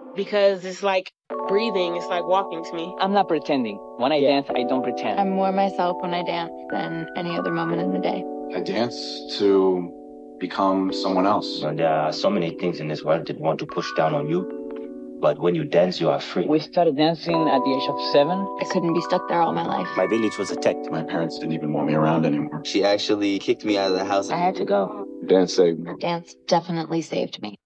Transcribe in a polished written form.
because it's like breathing. It's like walking to me. I'm not pretending. When I dance, I don't pretend. I'm more myself when I dance than any other moment in the day. I dance to become someone else. Well, there are so many things in this world that want to push down on you. But when you dance, you are free. We started dancing at the age of 7. I couldn't be stuck there all my life. My village was attacked. My parents didn't even want me around anymore. She actually kicked me out of the house. I had to go. Dance saved me. Dance definitely saved me.